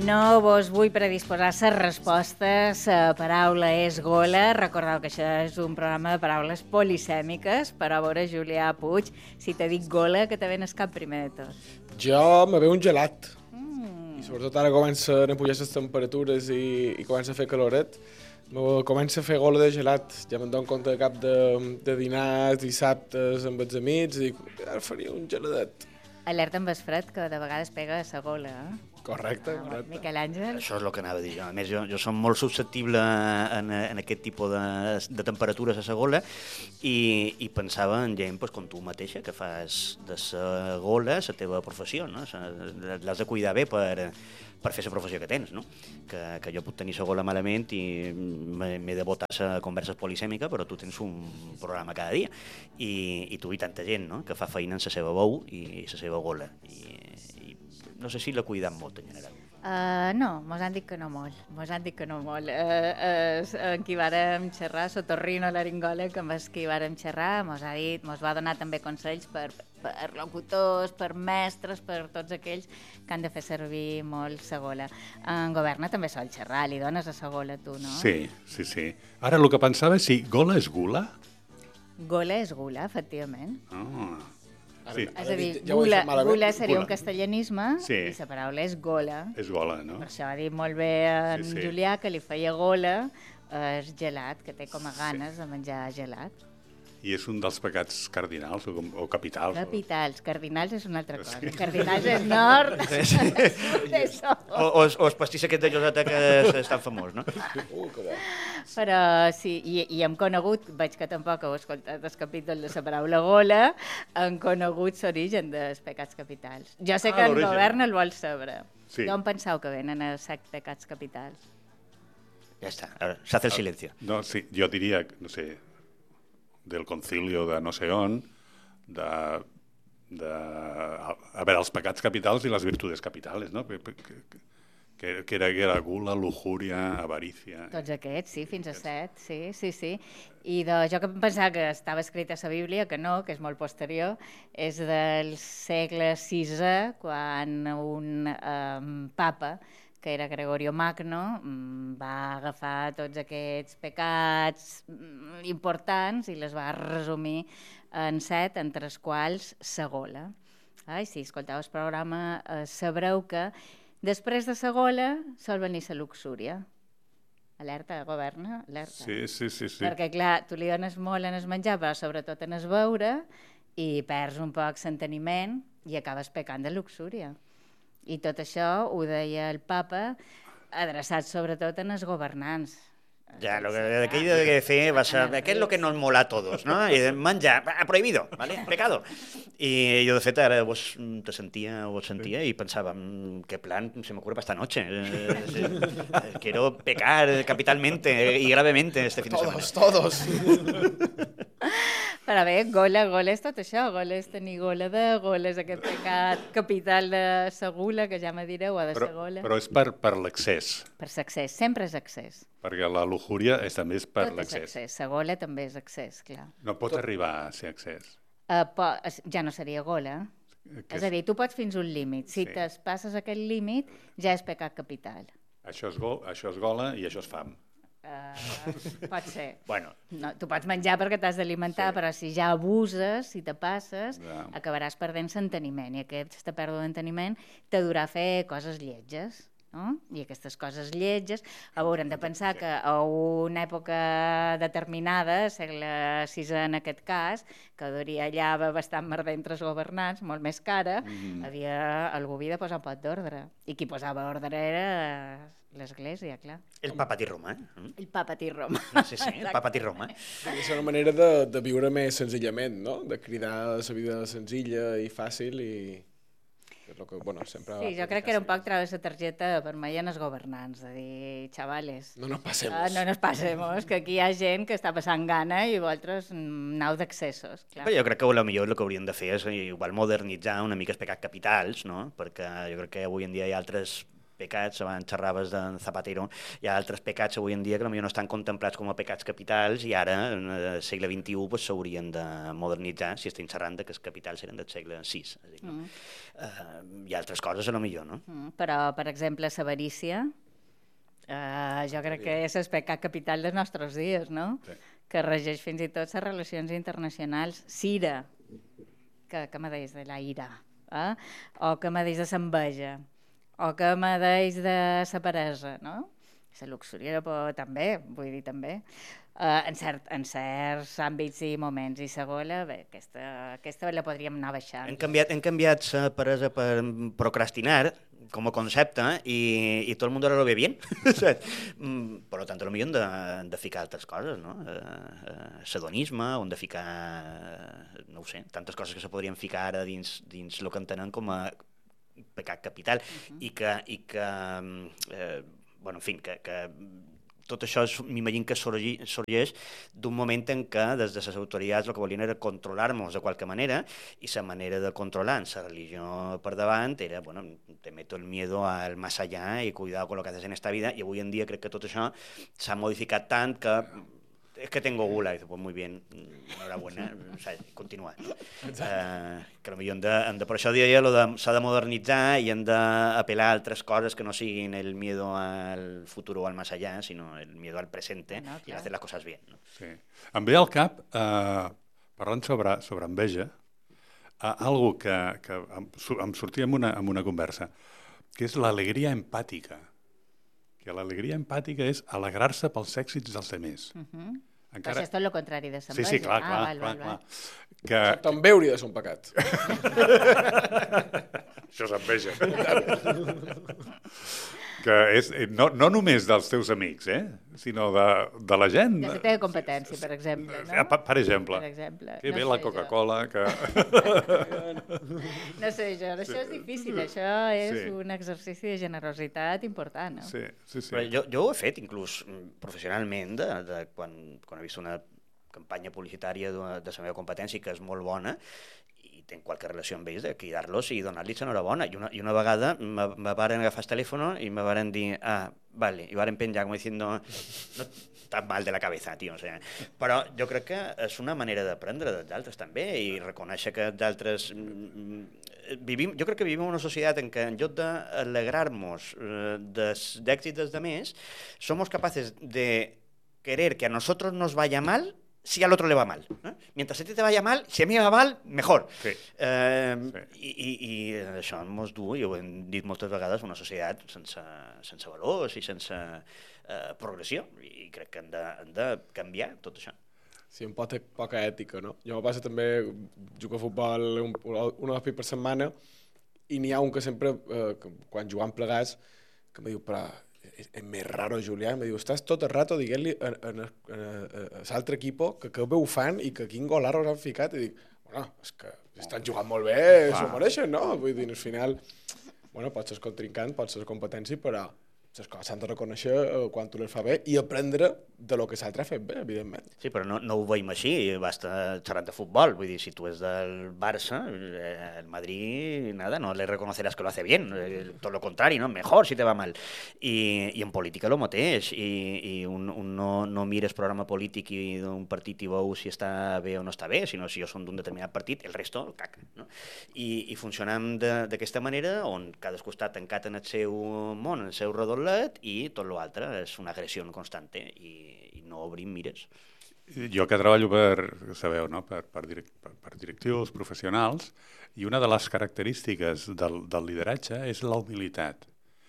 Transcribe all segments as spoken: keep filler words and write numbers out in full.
No vos vull predisposar a les respostes. La paraula és gola. Recordeu que això és un programa de paraules polisèmiques, però a veure, Julià Puig, si te dic gola, que te ven el cap primer de tot? Jo me ve un gelat. Mm. I sobretot ara comencen a pujar les temperatures i, i comença a fer caloret. Me comença a fer gola de gelat. Ja me'n dono compte de cap de, de dinars, dissabtes amb els amics, i ara faria un geladet. Alerta amb el fred, que de vegades pega a la gola, eh? Correcte, Ah, correcte. Miquel Àngel? Això és el que anava a dir. A més, jo, jo som molt susceptible en, en aquest tipus de, de temperatures a la gola i, i pensava en gent pues, com tu mateixa, que fas de la gola la teva professió, no? L'has de cuidar bé per, per fer la professió que tens, no? Que, que jo puc tenir la gola malament i m'he de botar la conversa polisèmica, però tu tens un programa cada dia. I, i tu i tanta gent, no? Que fa feina en la seva bou i la seva gola. I, no sé si la cuidem molt en general. Uh, no, mos han dit que no molt, mos han dit que no molt. Uh, uh, en qui vàrem xerrar, Sotorrino Laringòleg, amb els qui vàrem xerrar, mos ha dit, mos va donar també consells per, per locutors, per mestres, per tots aquells que han de fer servir molt la gola. En Governa també sol xerrar, li dones a la gola tu, no? Sí, sí, sí. Ara el que pensava és si gola és gula? Gola és gula, efectivament. Ah, Sí. És a dir, ja ho he gula, dit malament. gula seria Gula. un castellanisme Sí. i la paraula és gola. és gola, no? Per això ha dit molt bé en Sí, sí. Julià que li feia gola el gelat, que té com a ganes de menjar gelat. I és un dels pecats cardinals o, o capitals. Capitals, cardinals és una altra cosa. Cardinals és nord. O, o, o el pastís aquest de Lloseta que és tan famós, no? Uh, que bé. Però sí, i, i hem conegut, veig que tampoc heu escoltat el capítol de la paraula gola, hem conegut l'origen dels pecats capitals. Jo sé Ah, que en l'origen. Govern el vol saber. Sí. D'on penseu que venen els set pecats capitals? Ja està, ara s'ha fet el silenci. No, sí, jo diria, no sé, del concilio de no sé on, de, de, a, a veure, els pecats capitals i les virtudes capitales, no? Que, que, que, que, era, que era gula, lujuria, avarícia... Tots aquests, sí, fins a set, sí, sí, sí. I de, jo que pensava que estava escrit a la Bíblia, que no, que és molt posterior, és del segle sisè, quan un um, papa, que era Gregorio Magno, va agafar tots aquests pecats importants i les va resumir en set, entre els quals la gola. Ai, si escolteu el programa, eh, sabreu que després de la gola sol venir la luxúria. Alerta, Governa, alerta. Sí, sí, sí, sí. Perquè, clar, tu li dones molt en el menjar, però sobretot en el beure, i perds un poc l'enteniment i acabes pecant de luxúria. I tot això ho deia el papa, adreçat sobretot en els governants. Ya, lo que aquell de fer va ser, què és lo que nos mola a todos, no? I menjar, ah, prohibido, ¿vale? Pecado. I jo, de fet, ara vos te sentia, vos sentia i pensava, mm, qué plan se me ocurre para esta noche. Eh, eh, quiero pecar capitalmente y gravemente este fin de semana. Todos, todos. Però bé, gola, gola és tot això, gola és tenir gola de, gola és aquest pecat capital de sa gula, que ja me direu, o de Però, sa gola. però és per, per l'excés, Per l'accés, sempre és accés. perquè la lujuria és, també és per Tot és l'excés. accés, sa gola també és accés, clar. No pot arribar a ser excés. Uh, po ja no seria gola. Que És a dir, tu pots fins un límit. Si Sí. sí. te passes aquest límit, ja és pecat capital. Això és, go, això és gola i això és fam. Uh, pot ser. Bueno, No, tu pots menjar perquè t'has d'alimentar, Sí. però si ja abuses, si te passes, Ja. acabaràs perdent l'enteniment. I aquesta pèrdua d'enteniment te durà a fer coses lletges. No? I aquestes coses lletges, haurem de pensar que a una època determinada, segle sisè en aquest cas, que duria allà bastant merder entre els governants, molt més cara, mm. havia, algú havia de posar un pot d'ordre. I qui posava ordre era l'Església, clar. el papatí romà. Eh? El papa Tirrom. Sí, sí, el papatí romà. És una manera de, de viure més senzillament, no? De cridar la vida senzilla i fàcil i... És lo que, bueno, sempre Sí, jo crec que era un poc treure la targeta vermella en els governants, de dir, xavales, No nos pasemos. ah, no nos passemos, que aquí hi ha gent que està passant gana i vosaltres mm, aneu d'accessos. Clar. Però jo crec que potser el que haurien de fer és igual modernitzar una mica els pecats capitals, no? Perquè jo crec que avui en dia hi ha altres pecats, abans xerraves de Zapatero, hi ha altres pecats avui en dia que potser no estan contemplats com a pecats capitals i ara, en el segle vint-i-u, pues, s'haurien de modernitzar si estem xerrant que els capitals eren del segle sis. És dir, no? mm. uh, hi ha altres coses, a lo millor, no? Mm, però, per exemple, l'avarícia, uh, jo crec que és el pecat capital dels nostres dies, no? Sí. Que regeix fins i tot les relacions internacionals. Sira, que, que me deies de la ira, eh? O que me deies de l'enveja, o que me deies de la peresa, no? La luxúria, però també, vull dir, també. Uh, en, cert, en certs àmbits i moments. I segona, bé, aquesta, aquesta la podríem anar baixant. Hem canviat, hem canviat la peresa per procrastinar com a concepte i, i tot el món ara lo ve bien. Per tant, potser hem de, de ficar altres coses, no? Uh, Sedonisme, o hem de ficar, no ho sé, tantes coses que se podrien ficar ara dins, dins el que entenen com a pecat capital. Uh-huh. I que, i que eh, bueno, en fi, que, que tot això m'imagino que sorgeix d'un moment en què des de les autoritats el que volien era controlar-nos de qualque manera i la manera de controlar la religió per davant era, bueno, te meto el miedo al más allá y cuidado con lo que haces en esta vida, i avui en dia crec que tot això s'ha modificat tant que es que tengo gula, y dice, pues muy bien, enhorabuena, o sea, continua. Uh, que potser hem de, hem de, per això deia, s'ha de modernitzar i hem d'apel·lar a altres coses que no siguin el miedo al futuro o al más allá, sinó el miedo al presente no, i hacer les coses bé. No? Sí. Em ve al cap, eh, parlant sobre, sobre enveja, eh, algo que, que em, em sortia en una, en una conversa, que és l'alegria empàtica. Que l'alegria empàtica és alegrar-se pels èxits dels altres. Uh-huh. Encara... Però això és tot el contrari de l'enveja. Sí, sí, clar, clar. Ah, val, clar, val, clar. val. Que... Això també hauria de ser un pecat. Això és enveja. Que és no, no només dels teus amics, eh? Sinó de, de la gent. De la teva competència, per exemple. No? Per, per exemple. Per exemple. Que no bé la Coca-Cola. Que... no sé jo, això és difícil, això és sí. un exercici de generositat important. No? Sí, sí, sí. Però jo, jo ho he fet inclús professionalment, de, de quan, quan he vist una campanya publicitària de, de la meva competència que és molt bona, i tenc qualque relació amb ells, de cridar-los i donar-los enhorabona. I una, i una vegada me, me varen agafar el telèfon i me varen dir, ah, vale, i varen penjar com diciendo, no estàs mal de la cabeza, tio. O sea, però jo crec que és una manera d'aprendre dels altres també i reconèixer que d'altres... Vivim, jo crec que vivim en una societat en què en lloc d'alegrar-nos eh, d'èxits dels altres, somos capaces de querer que a nosotros nos vaya mal si al otro le va mal. ¿eh? Mientras a ti te vaya mal, si a mí me va mal, mejor. Sí. Eh, sí. I, i, I això ens du, i ho hem dit moltes vegades, una societat sense, sense valors i sense eh, progressió. I crec que hem de, hem de canviar tot això. Sí, un poc poca ètica, no? Jo me passa també, jugo a futbol un, una vegada per setmana i n'hi ha un que sempre, eh, que, quan jugam plegats, que em diu, però és, és més raro, Julià, em diu, estàs tot el rato dient-li a, a, a, a l'altre equip que que bé ho fan i que quin golarros han ficat, i dic, bueno, és que estan jugant molt bé, ah. s'ho mereixen, no? Vull dir, al final, bueno, pot ser contrincant, pot ser competència, però les coses s'han de reconèixer quan tu les fa bé i aprendre de lo que l'altre ha fet bé, evidentment. Sí, però no, no ho veiem així, basta xerrant de futbol, vull dir, si tu és del Barça, el Madrid, nada, no le reconocerás que lo hace bien, todo lo contrario, ¿no? Mejor si te va mal. I, i en política lo mateix, i, i un, un no, no mires programa polític i d'un partit i veus si està bé o no està bé, sinó si jo som d'un determinat partit, el resto, caca, no? I, i funcionam d'aquesta manera, on cadascú està tancat en el seu món, en el seu redol, i tot l'altre és una agressió constante i, i no obrim mires. Jo que treballo per, sabeu, no? per, per, direct, per, per directius professionals, i una de les característiques del, del lideratge és la humilitat.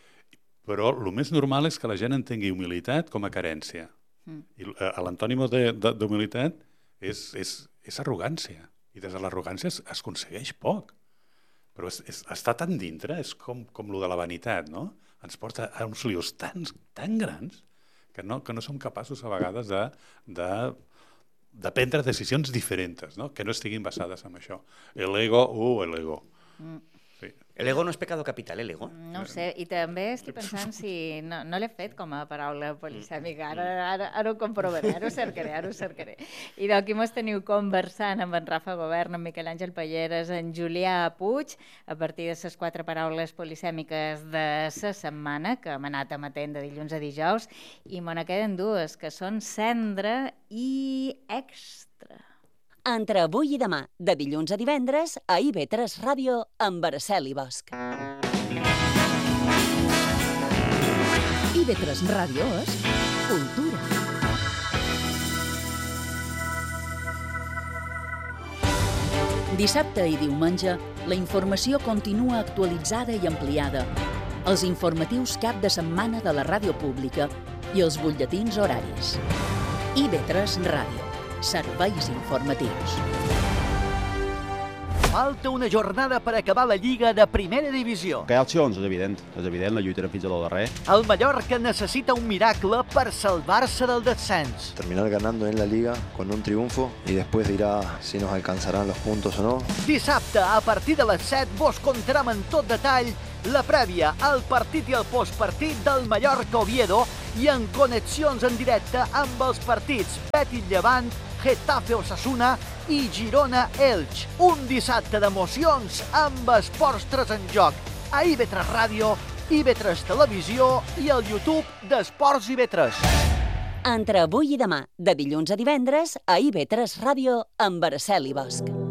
Però el més normal és que la gent entengui humilitat com a carència. Mm. I l'antònim d'humilitat és, és, és arrogància. I des de l'arrogància es, es aconsegueix poc. Però és, és, està tan dintre, és com, com lo de la vanitat, no? Ens porta a uns lios tan, tan grans que no, que no som capaços a vegades de, de, de prendre decisions diferents, no? Que no estiguin basades en això. El ego, uh, el ego. Mm. Sí. El ego no és pecado capital, el ego? No ho sé, i també estic pensant si... No, no l'he fet com a paraula polisèmica, ara, ara, ara ho comprovaré, ara ho cercaré, ara ho cercaré. I d'aquí mos teniu conversant amb en Rafa Govern, en Miquel Àngel Palleres, en Julià Puig, a partir de les quatre paraules polisèmiques de la setmana, que hem anat emetent de dilluns a dijous, i me ne queden dues, que són cendra i extra. Entre avui i demà, de dilluns a divendres, a I V tres Ràdio, amb Araceli Bosch. I V tres Ràdio és cultura. Dissabte i diumenge, la informació continua actualitzada i ampliada. Els informatius cap de setmana de la ràdio pública i els butlletins horaris. I V tres Ràdio. Serveis informatius. Falta una jornada per acabar la Lliga de Primera Divisió. Que hi ha opcions, és evident. És evident, la lluitarem fins a lo darrer. El Mallorca necessita un miracle per salvar-se del descens. Terminar ganando en la Liga con un triunfo y después dirá si nos alcanzarán los puntos o no. Dissabte, a partir de les set, vos contarem en tot detall la prèvia, el partit i el postpartit del Mallorca-Oviedo i en connexions en directe amb els partits Betis-Llevant, Getafe-Osasuna i Girona-Elx. Un dissabte d'emocions amb esports tres en joc. A I V tres Ràdio, I V tres Televisió i el YouTube d'Esports I V tres. Entre avui i demà, de dilluns a divendres, a I V tres Ràdio, amb Araceli Bosch.